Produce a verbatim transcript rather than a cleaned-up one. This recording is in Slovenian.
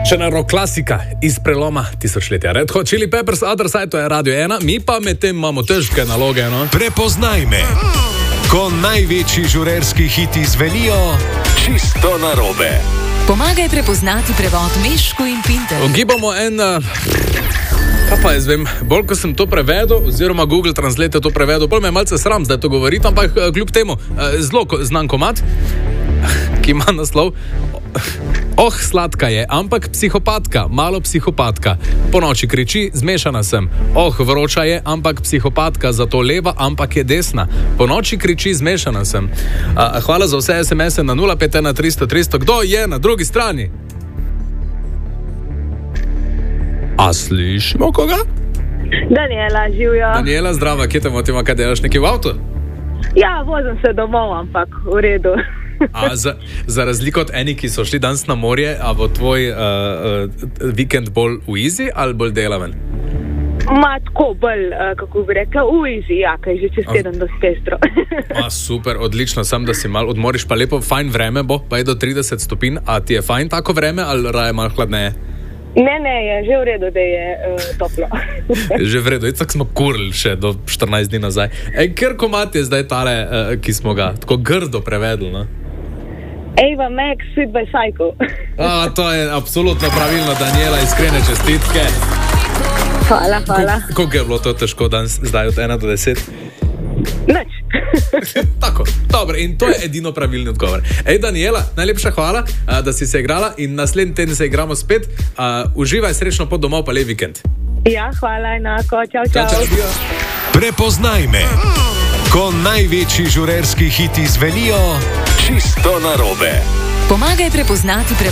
Še ena rock klasika iz preloma tisočletja. Red Hot Chili Peppers, Other Side, to je Radio ena, mi pa medtem imamo težke naloge, no? Prepoznaj me, ko največji žurerski hiti zvenijo čisto narobe. Pomagaj prepoznati prevod Mešku in Pinter. Ugibamo en... Kaj pa jaz vem, bolj ko sem to prevedel, oziroma Google Translate je to prevedel, bolj me je malce sram zdaj to govoriti, ampak kljub temu, zelo znan komad, ki ima naslov Oh, sladka je, ampak psihopatka, malo psihopatka. Po noči kriči, zmešana sem. Oh, vroča je, ampak psihopatka, zato leva, ampak je desna. Po noči kriči, zmešana sem. A, hvala za vse es em es-e na nula pet ena tristo tristo. Kdo je na drugi strani? A slišimo koga? Daniela, živijo. Daniela, zdrava, kje te motima, kaj delaš, neki v avtu? Ja, vozim se domov, ampak v redu. A za, za razliko od eni, ki so šli danes na morje, a bo tvoj uh, uh, vikend bolj v easy ali bolj delaven? Ma tako bolj, uh, kako bi rekel, v easy, ja, kaj že čez teden dosti pestro. A super, odlično, sem, da si mal odmoriš, pa lepo, fajn vreme bo, pa je do trideset stopinj, a ti je fajn tako vreme ali raje malo hladneje? Ne, ne, je že v redu, da je uh, toplo. Že v redu, tako smo kurili še do štirinajst dni nazaj. Ej, ker komat je zdaj tale, uh, ki smo ga tako grdo prevedli, no? Ava Max, Sweet by Psycho. A, to je absolutno pravilno, Daniela, iskrene čestitke. Hvala, hvala. Koliko je bilo to težko danes, zdaj od ena do deset? Nič. Tako, dobro, in to je edino pravilni odgovor. Ej, Daniela, najlepša hvala, da si se igrala in naslednji teden se igramo spet. Uh, uživaj, srečno pot domov, pa lep vikend. Ja, hvala, enako. Čau, čau. Čau, čau. Prepoznaj me, ko največji žurerski hiti zvenijo čisto narobe. Pomagaj prepoznati prevod